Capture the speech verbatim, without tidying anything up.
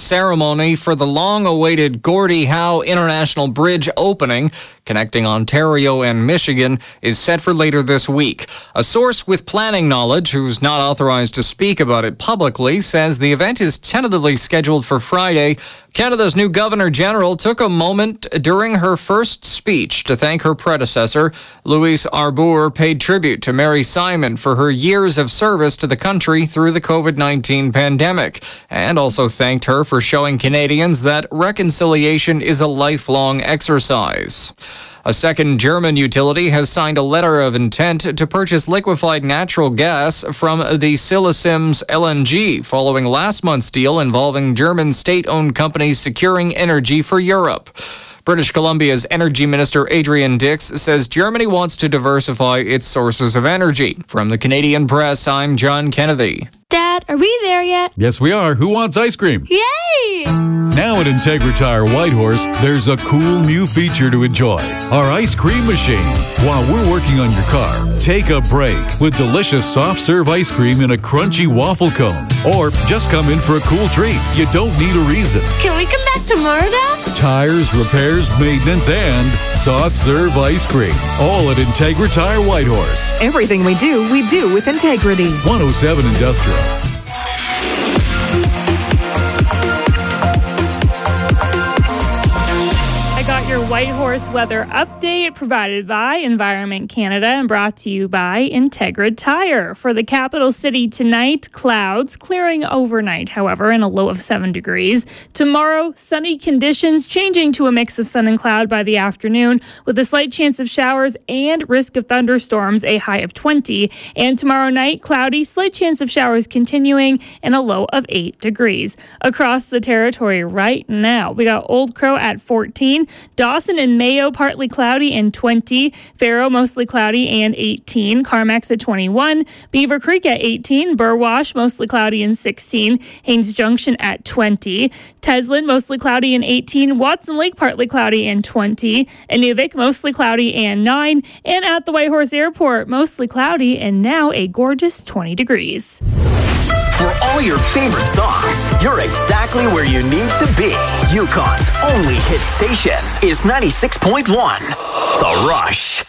ceremony for the long-awaited Gordie Howe International Bridge opening, connecting Ontario and Michigan, is set for later this week. A source with planning knowledge, who's not authorized to speak about it publicly, says the event is tentatively scheduled for Friday. Canada's new Governor General took a moment during her first speech to thank her predecessor. Louise Arbour paid tribute to Mary Simon for her years of service to the country through the covid nineteen pandemic, and also thanked her for showing Canadians that reconciliation is a lifelong exercise. A second German utility has signed a letter of intent to purchase liquefied natural gas from the Silesims L N G following last month's deal involving German state-owned companies securing energy for Europe. British Columbia's Energy Minister Adrian Dix says Germany wants to diversify its sources of energy. From the Canadian Press, I'm John Kennedy. Dad, are we there yet? Yes, we are. Who wants ice cream? Yay! Now at Integra Tire Whitehorse, there's a cool new feature to enjoy. Our ice cream machine. While we're working on your car, take a break with delicious soft serve ice cream in a crunchy waffle cone. Or just come in for a cool treat. You don't need a reason. Can we come back tomorrow, Dad? Tires, repairs, maintenance, and soft serve ice cream. All at Integra Tire Whitehorse. Everything we do, we do with integrity. one oh seven Industrial. Your Whitehorse weather update provided by Environment Canada and brought to you by Integra Tire. For the capital city tonight, clouds clearing overnight, however, in a low of seven degrees. Tomorrow, sunny conditions changing to a mix of sun and cloud by the afternoon with a slight chance of showers and risk of thunderstorms, a high of twenty. And tomorrow night, cloudy, slight chance of showers continuing and a low of eight degrees. Across the territory right now, we got Old Crow at fourteen. Dawson and Mayo, partly cloudy and twenty. Faro, mostly cloudy and eighteen. Carmax at twenty-one. Beaver Creek at eighteen. Burwash, mostly cloudy and sixteen. Haines Junction at twenty. Teslin, mostly cloudy and eighteen. Watson Lake, partly cloudy and twenty. Inuvik, mostly cloudy and nine. And at the Whitehorse Airport, mostly cloudy and now a gorgeous twenty degrees. For all your favorite songs, you're exactly where you need to be. Yukon's only hit station is ninety-six point one, The Rush.